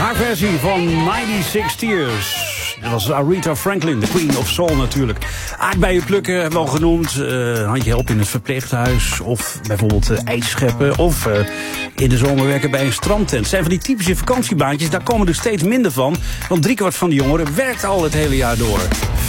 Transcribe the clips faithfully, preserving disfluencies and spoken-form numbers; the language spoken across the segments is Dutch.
Haar versie van negenennegentig Tears. Dat was Aretha Franklin, de Queen of Soul natuurlijk. Aardbeien plukken hebben we al genoemd. Uh, handje helpen in het verpleeghuis. Of bijvoorbeeld uh, ijs scheppen. Of uh, in de zomer werken bij een strandtent. Het zijn van die typische vakantiebaantjes. Daar komen er steeds minder van. Want driekwart van de jongeren werkt al het hele jaar door.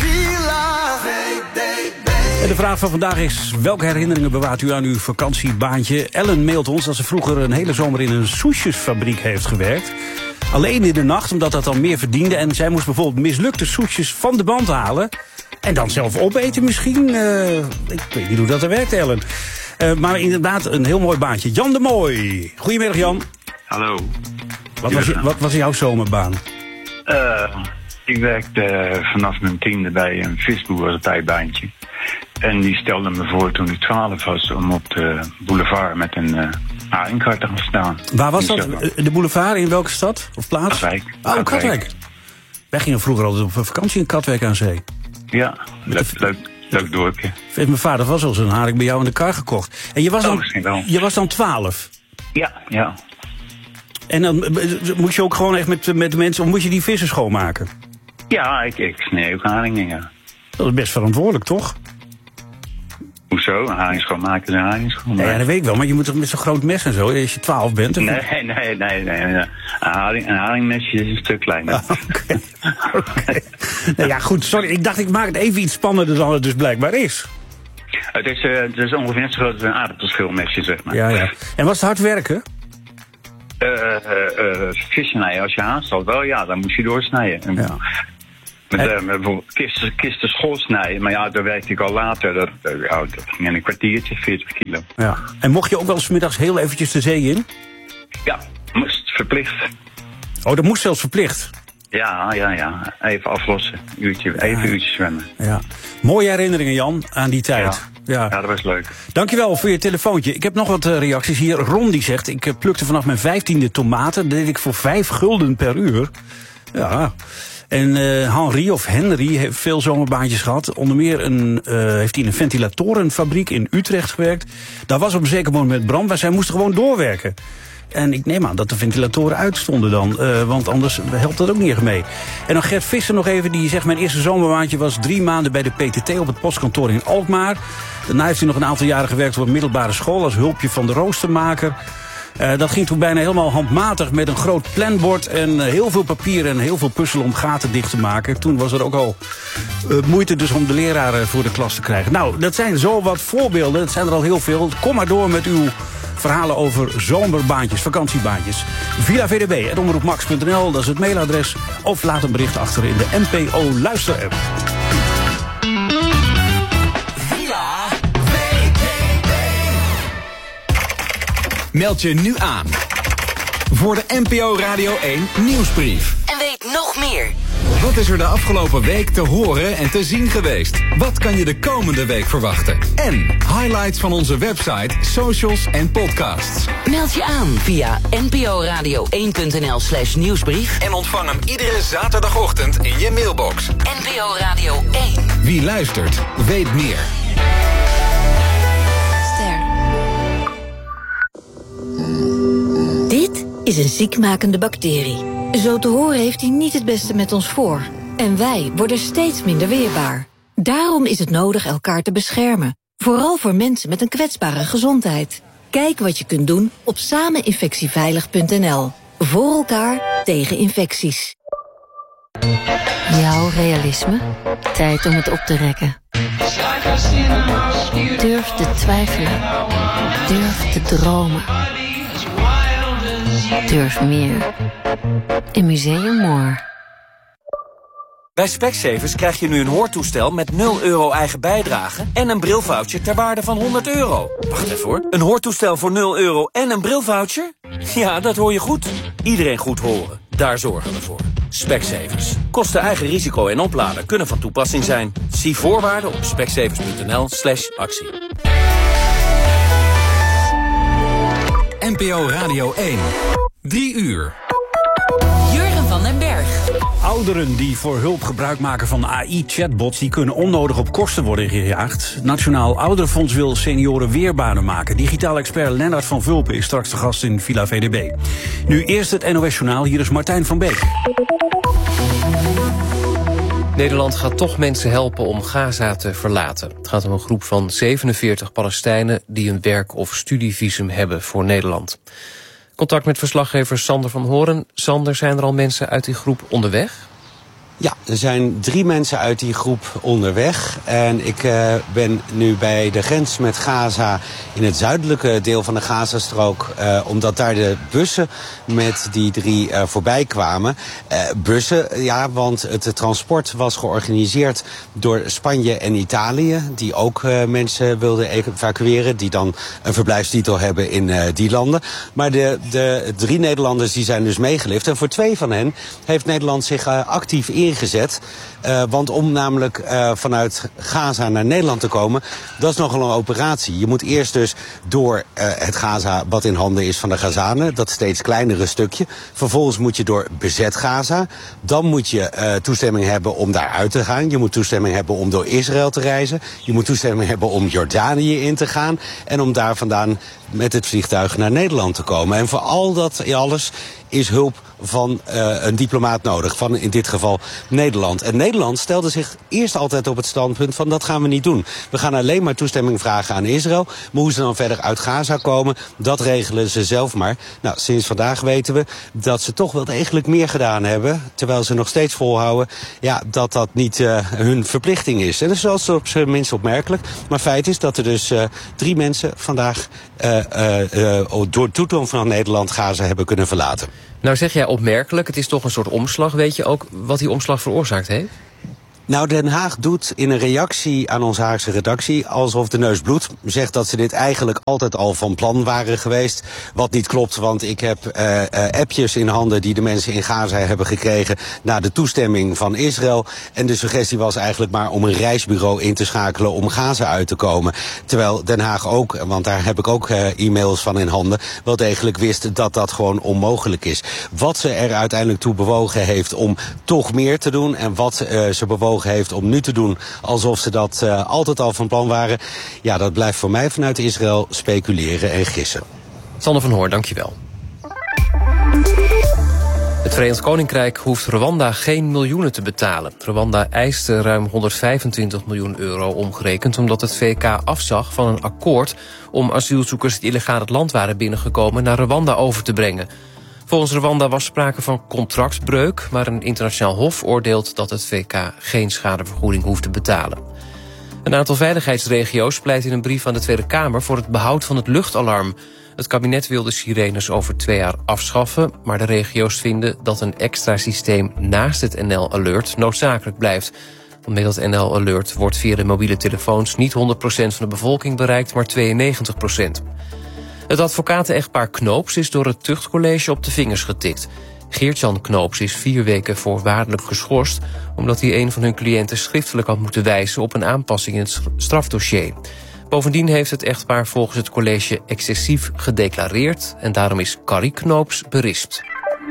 En de vraag van vandaag is: welke herinneringen bewaart u aan uw vakantiebaantje? Ellen mailt ons dat ze vroeger een hele zomer in een soesjesfabriek heeft gewerkt. Alleen in de nacht, omdat dat dan meer verdiende. En zij moest bijvoorbeeld mislukte soesjes van de band halen. En dan zelf opeten misschien. Uh, ik weet niet hoe dat er werkt, Ellen. Uh, maar inderdaad, een heel mooi baantje. Jan de Mooi. Goedemiddag, Jan. Hallo. Wat was, je, wat was jouw zomerbaan? Uh, ik werkte vanaf mijn tiende bij een visboer als bijbaantje. En die stelde me voor toen ik twaalf was om op de boulevard met een uh, haringkar te gaan staan. Waar was dat? De boulevard in welke stad of plaats? Katwijk. Oh, Katwijk. Katwijk. Wij gingen vroeger altijd op vakantie in Katwijk aan zee. Ja, leuk, leuk, leuk dorpje. Heeft mijn vader was al zo'n haring bij jou in de kar gekocht. En je was dan, oh, je was dan twaalf? Ja, ja. En dan moest je ook gewoon echt met, met de mensen, of moest je die vissen schoonmaken? Ja, ik, ik snee ook haringen, ja. Dat is best verantwoordelijk, toch? Hoezo? Een haring schoonmaken is een haring schoonmaken. Ja, dat weet ik wel, maar je moet toch met zo'n groot mes en zo, als je twaalf bent? Of... Nee, nee, nee, nee. Een, haring, een haringmesje is een stuk kleiner. Ah, Oké. Okay. Nou ja, goed, sorry. Ik dacht, ik maak het even iets spannender dan het dus blijkbaar is. Het is, uh, het is ongeveer net zo groot als een aardappelschilmesje, zeg maar. Ja, ja. En was het hard werken? Uh, uh, uh, vis snijden, als je aanstelt wel, ja, dan moest je doorsnijden. Ja. Met, uh, met bijvoorbeeld kisten, kisten school snijden, maar ja, daar werkte ik al later. Dat, uh, ja, dat ging in een kwartiertje, veertig kilo. Ja. En mocht je ook wel 's middags heel eventjes de zee in? Ja, moest verplicht. Oh, dat moest zelfs verplicht? Ja, ja, ja. Even aflossen. Uurtje, even ja. uurtje zwemmen. Ja. Mooie herinneringen, Jan, aan die tijd. Ja. Ja. ja, dat was leuk. Dankjewel voor je telefoontje. Ik heb nog wat uh, reacties hier. Ron die zegt, ik uh, plukte vanaf mijn vijftiende tomaten. Dat deed ik voor vijf gulden per uur. Ja. En uh, Henry of Henry heeft veel zomerbaantjes gehad. Onder meer een, uh, heeft hij in een ventilatorenfabriek in Utrecht gewerkt. Daar was op een zeker moment brand, maar zij moesten gewoon doorwerken. En ik neem aan dat de ventilatoren uitstonden dan. Uh, want anders helpt dat ook niet echt mee. En dan Gert Visser nog even. Die zegt, mijn eerste zomerbaantje was drie maanden bij de P T T op het postkantoor in Alkmaar. Daarna heeft hij nog een aantal jaren gewerkt op een middelbare school als hulpje van de roostermaker. Uh, dat ging toen bijna helemaal handmatig met een groot planbord en uh, heel veel papier en heel veel puzzelen om gaten dicht te maken. Toen was er ook al uh, moeite dus om de leraren voor de klas te krijgen. Nou, dat zijn zo wat voorbeelden. Het zijn er al heel veel. Kom maar door met uw verhalen over zomerbaantjes, vakantiebaantjes. via v d b punt omroepmax punt n l, dat is het mailadres. Of laat een bericht achter in de N P O luisterapp. Meld je nu aan voor de N P O Radio één nieuwsbrief. En weet nog meer. Wat is er de afgelopen week te horen en te zien geweest? Wat kan je de komende week verwachten? En highlights van onze website, socials en podcasts. Meld je aan via n p o radio één punt n l slash nieuwsbrief. En ontvang hem iedere zaterdagochtend in je mailbox. N P O Radio één. Wie luistert, weet meer. Dit is een ziekmakende bacterie. Zo te horen heeft hij niet het beste met ons voor. En wij worden steeds minder weerbaar. Daarom is het nodig elkaar te beschermen. Vooral voor mensen met een kwetsbare gezondheid. Kijk wat je kunt doen op sameninfectieveilig punt n l. Voor elkaar tegen infecties. Jouw realisme? Tijd om het op te rekken. Durf te twijfelen. Durf te dromen. Durf meer. In Museum More. Bij Specsavers krijg je nu een hoortoestel met nul euro eigen bijdrage en een brilvoucher ter waarde van honderd euro. Wacht even hoor. Een hoortoestel voor nul euro en een brilvoucher? Ja, dat hoor je goed. Iedereen goed horen. Daar zorgen we voor. Specsavers. Kosten eigen risico en opladen kunnen van toepassing zijn. Zie voorwaarden op specsavers punt n l slash actie. N P O Radio één. Drie uur. Jurgen van den Berg. Ouderen die voor hulp gebruik maken van A I-chatbots... die kunnen onnodig op kosten worden gejaagd. Nationaal Ouderenfonds wil senioren weerbaarder maken. Digitaal expert Lennart van Vulpen is straks de gast in Villa V D B. Nu eerst het N O S-journaal. Hier is Martijn van Beek. Nederland gaat toch mensen helpen om Gaza te verlaten. Het gaat om een groep van zevenenveertig Palestijnen... die een werk- of studievisum hebben voor Nederland. Contact met verslaggever Sander van Horen. Sander, zijn er al mensen uit die groep onderweg? Ja, er zijn drie mensen uit die groep onderweg. En ik uh, ben nu bij de grens met Gaza in het zuidelijke deel van de Gazastrook. Uh, omdat daar de bussen met die drie uh, voorbij kwamen. Uh, bussen, ja, want het transport was georganiseerd door Spanje en Italië. Die ook uh, mensen wilden evacueren. Die dan een verblijfstitel hebben in uh, die landen. Maar de, de drie Nederlanders die zijn dus meegelift. En voor twee van hen heeft Nederland zich uh, actief ingezet. Ingezet. Uh, want om namelijk uh, vanuit Gaza naar Nederland te komen, dat is nogal een operatie. Je moet eerst dus door uh, het Gaza wat in handen is van de Gazanen, dat steeds kleinere stukje. Vervolgens moet je door bezet Gaza. Dan moet je uh, toestemming hebben om daar uit te gaan. Je moet toestemming hebben om door Israël te reizen. Je moet toestemming hebben om Jordanië in te gaan. En om daar vandaan met het vliegtuig naar Nederland te komen. En voor al dat alles is hulp van uh, een diplomaat nodig. Van in dit geval Nederland. En Nederland stelde zich eerst altijd op het standpunt van dat gaan we niet doen. We gaan alleen maar toestemming vragen aan Israël. Maar hoe ze dan verder uit Gaza komen, dat regelen ze zelf maar. Nou, sinds vandaag weten we dat ze toch wel degelijk meer gedaan hebben. Terwijl ze nog steeds volhouden ja, dat dat niet uh, hun verplichting is. En dat is op zijn minst opmerkelijk. Maar feit is dat er dus uh, drie mensen vandaag uh, uh, uh, door toeton van Nederland Gaza hebben kunnen verlaten. Nou zeg jij opmerkelijk, het is toch een soort omslag. Weet je ook wat die omslag veroorzaakt heeft? Nou, Den Haag doet in een reactie aan onze Haagse redactie alsof de neus bloedt. Zegt dat ze dit eigenlijk altijd al van plan waren geweest. Wat niet klopt, want ik heb uh, uh, appjes in handen die de mensen in Gaza hebben gekregen na de toestemming van Israël. En de suggestie was eigenlijk maar om een reisbureau in te schakelen om Gaza uit te komen. Terwijl Den Haag ook, want daar heb ik ook uh, e-mails van in handen, wel degelijk wist dat dat gewoon onmogelijk is. Wat ze er uiteindelijk toe bewogen heeft om toch meer te doen en wat uh, ze bewogen heeft om nu te doen alsof ze dat uh, altijd al van plan waren. Ja, dat blijft voor mij vanuit Israël speculeren en gissen. Sander van Hoor, dankjewel. Het Verenigd Koninkrijk hoeft Rwanda geen miljoenen te betalen. Rwanda eiste ruim honderdvijfentwintig miljoen euro omgerekend, omdat het V K afzag van een akkoord om asielzoekers die illegaal het land waren binnengekomen naar Rwanda over te brengen. Volgens Rwanda was sprake van contractbreuk, maar een internationaal hof oordeelt dat het V K geen schadevergoeding hoeft te betalen. Een aantal veiligheidsregio's pleit in een brief aan de Tweede Kamer voor het behoud van het luchtalarm. Het kabinet wil de sirenes over twee jaar afschaffen, maar de regio's vinden dat een extra systeem naast het N L Alert noodzakelijk blijft. Want met dat N L Alert wordt via de mobiele telefoons niet honderd procent van de bevolking bereikt, maar tweeënnegentig procent. Het advocaten-echtpaar Knoops is door het tuchtcollege op de vingers getikt. Geert-Jan Knoops is vier weken voorwaardelijk geschorst, omdat hij een van hun cliënten schriftelijk had moeten wijzen op een aanpassing in het strafdossier. Bovendien heeft het echtpaar volgens het college excessief gedeclareerd en daarom is Carrie Knoops berispt.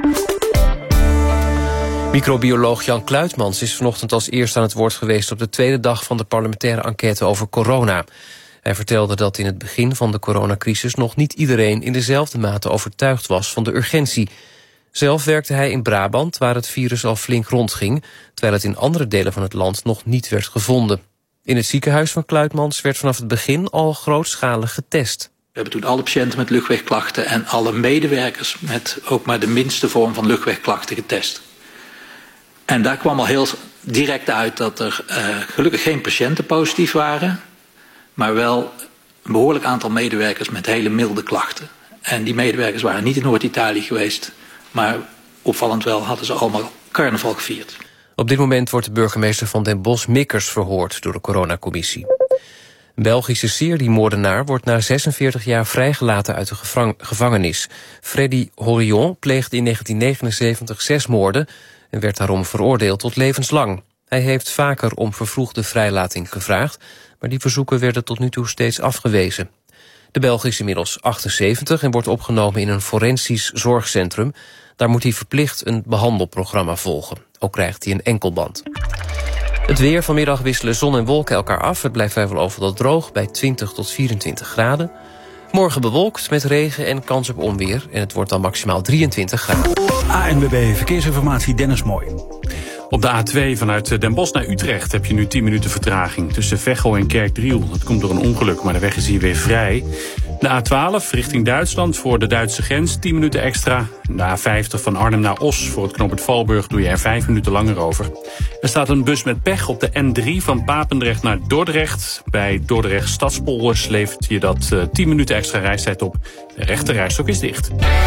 Microbioloog Jan Kluitmans is vanochtend als eerste aan het woord geweest op de tweede dag van de parlementaire enquête over corona. Hij vertelde dat in het begin van de coronacrisis nog niet iedereen in dezelfde mate overtuigd was van de urgentie. Zelf werkte hij in Brabant, waar het virus al flink rondging, terwijl het in andere delen van het land nog niet werd gevonden. In het ziekenhuis van Kluitmans werd vanaf het begin al grootschalig getest. We hebben toen alle patiënten met luchtwegklachten en alle medewerkers met ook maar de minste vorm van luchtwegklachten getest. En daar kwam al heel direct uit dat er uh, gelukkig geen patiënten positief waren, maar wel een behoorlijk aantal medewerkers met hele milde klachten. En die medewerkers waren niet in Noord-Italië geweest, maar opvallend wel hadden ze allemaal carnaval gevierd. Op dit moment wordt de burgemeester van Den Bosch Mikkers verhoord door de coronacommissie. Een Belgische seriemoordenaar wordt na zesenveertig jaar vrijgelaten uit de gevang- gevangenis. Freddy Horion pleegde in negentien negenenzeventig zes moorden en werd daarom veroordeeld tot levenslang. Hij heeft vaker om vervroegde vrijlating gevraagd, maar die verzoeken werden tot nu toe steeds afgewezen. De Belg is inmiddels achtenzeventig en wordt opgenomen in een forensisch zorgcentrum. Daar moet hij verplicht een behandelprogramma volgen. Ook krijgt hij een enkelband. Het weer, vanmiddag wisselen zon en wolken elkaar af. Het blijft vrijwel overal droog bij twintig tot vierentwintig graden. Morgen bewolkt met regen en kans op onweer. En het wordt dan maximaal drieëntwintig graden. A N W B Verkeersinformatie, Dennis Mooi. Op de A twee vanuit Den Bosch naar Utrecht heb je nu tien minuten vertraging tussen Veghel en Kerkdriel. Dat komt door een ongeluk, maar de weg is hier weer vrij. De A twaalf richting Duitsland voor de Duitse grens tien minuten extra. De A vijftig van Arnhem naar Os voor het knooppunt Valburg doe je er vijf minuten langer over. Er staat een bus met pech op de N drie van Papendrecht naar Dordrecht. Bij Dordrecht Stadspolders levert je dat uh, tien minuten extra reistijd op. De rechte rijstok is dicht.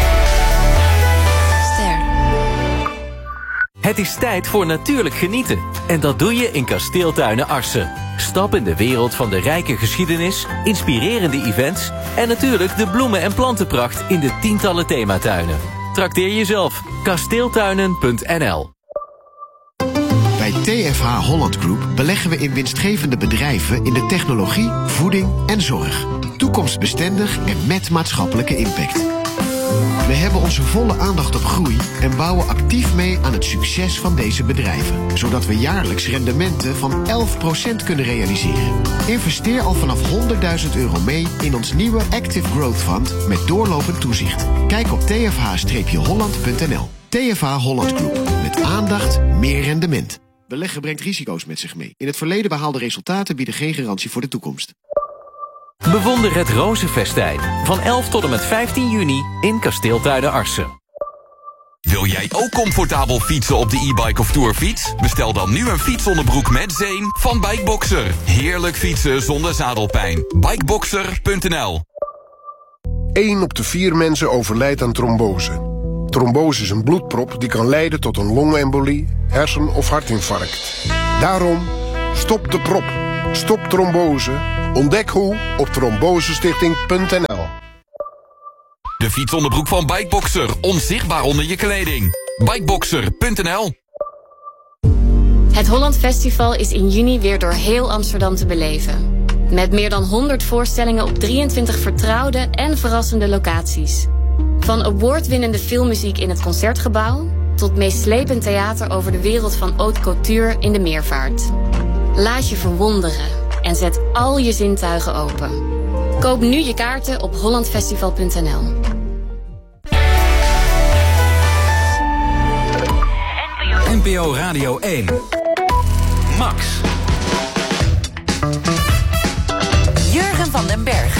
Het is tijd voor natuurlijk genieten. En dat doe je in Kasteeltuinen Arcen. Stap in de wereld van de rijke geschiedenis, inspirerende events en natuurlijk de bloemen- en plantenpracht in de tientallen thematuinen. Trakteer jezelf. kasteeltuinen punt n l. Bij T F H Holland Group beleggen we in winstgevende bedrijven in de technologie, voeding en zorg. Toekomstbestendig en met maatschappelijke impact. We hebben onze volle aandacht op groei en bouwen actief mee aan het succes van deze bedrijven. Zodat we jaarlijks rendementen van elf procent kunnen realiseren. Investeer al vanaf honderdduizend euro mee in ons nieuwe Active Growth Fund met doorlopend toezicht. Kijk op t f h holland punt n l. T F H Holland Group. Met aandacht, meer rendement. Beleggen brengt risico's met zich mee. In het verleden behaalde resultaten bieden geen garantie voor de toekomst. Bewonder het Rozenfestijn van elf tot en met vijftien juni in Kasteeltuinen Arcen. Wil jij ook comfortabel fietsen op de e-bike of tourfiets? Bestel dan nu een fietsonderbroek met zeem van Bikeboxer. Heerlijk fietsen zonder zadelpijn. Bikeboxer punt n l. één op de vier mensen overlijdt aan trombose. Trombose is een bloedprop die kan leiden tot een longembolie, hersen- of hartinfarct. Daarom, stop de prop. Stop trombose. Ontdek hoe op trombosestichting punt n l. De fietsonderbroek van Bikeboxer. Onzichtbaar onder je kleding. Bikeboxer punt n l. Het Holland Festival is in juni weer door heel Amsterdam te beleven. Met meer dan honderd voorstellingen op drieëntwintig vertrouwde en verrassende locaties. Van awardwinnende filmmuziek in het Concertgebouw tot meeslepend theater over de wereld van haute couture in de Meervaart. Laat je verwonderen en zet al je zintuigen open. Koop nu je kaarten op holland festival punt n l. N P O Radio één. Max. Jurgen van den Berg.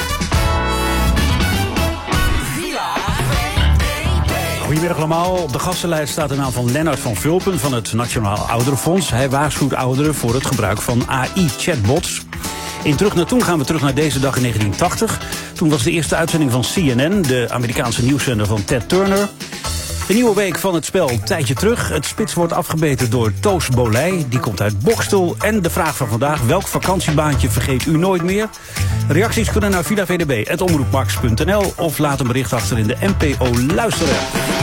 Goedemiddag allemaal. Op de gastenlijst staat de naam van Lennart van Vulpen van het Nationaal Ouderenfonds. Hij waarschuwt ouderen voor het gebruik van A I-chatbots. In Terug naar Toen gaan we terug naar deze dag in negentien tachtig. Toen was de eerste uitzending van C N N, de Amerikaanse nieuwszender van Ted Turner. De nieuwe week van het spel een tijdje terug. Het spits wordt afgebeten door Toos Bolij. Die komt uit Bokstel. En de vraag van vandaag: welk vakantiebaantje vergeet u nooit meer? Reacties kunnen naar villa v d b punt omroepmax punt n l of laat een bericht achter in de N P O Luisteren.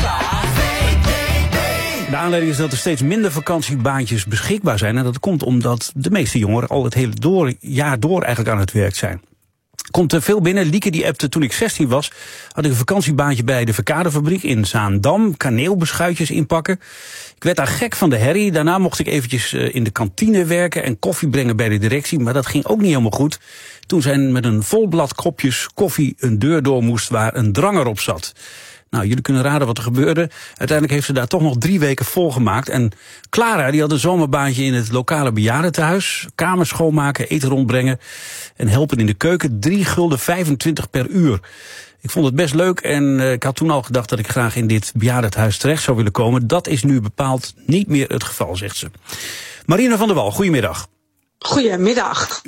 De aanleiding is dat er steeds minder vakantiebaantjes beschikbaar zijn. En dat komt omdat de meeste jongeren al het hele door, jaar door eigenlijk aan het werk zijn. Komt er veel binnen. Lieke die appte: toen ik zestien was, had ik een vakantiebaantje bij de Verkadefabriek in Zaandam. Kaneelbeschuitjes inpakken. Ik werd daar gek van de herrie. Daarna mocht ik eventjes in de kantine werken en koffie brengen bij de directie. Maar dat ging ook niet helemaal goed. Toen zijn met een vol blad kopjes koffie een deur door moest waar een dranger op zat. Nou, jullie kunnen raden wat er gebeurde. Uiteindelijk heeft ze daar toch nog drie weken volgemaakt. En Clara, die had een zomerbaantje in het lokale bejaardentehuis. Kamers schoonmaken, eten rondbrengen en helpen in de keuken. drie gulden vijfentwintig per uur. Ik vond het best leuk en uh, ik had toen al gedacht dat ik graag in dit bejaardentehuis terecht zou willen komen. Dat is nu bepaald niet meer het geval, zegt ze. Marina van der Wal, goedemiddag. Goedemiddag.